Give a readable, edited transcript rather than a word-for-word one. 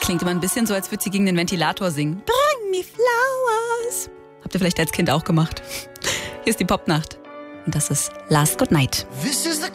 Klingt immer ein bisschen so, als würde sie gegen den Ventilator singen. Bring me flowers. Habt ihr vielleicht als Kind auch gemacht. Hier ist die Popnacht. Und das ist Last Good Night.